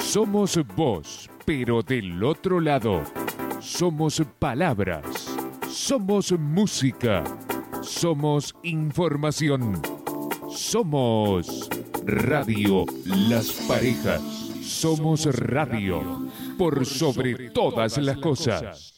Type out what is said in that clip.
Somos vos, pero del otro lado. Somos palabras. Somos música. Somos información. Somos Radio Las Parejas. Somos radio por sobre todas las cosas.